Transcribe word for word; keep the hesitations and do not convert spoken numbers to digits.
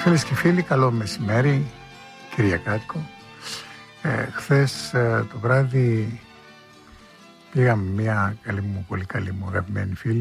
Φίλες και φίλοι, καλό μεσημέρι, Κυριακάτικο. Ε, χθες ε, το βράδυ πήγαμε μια καλή μου, πολύ καλή μου αγαπημένη φίλη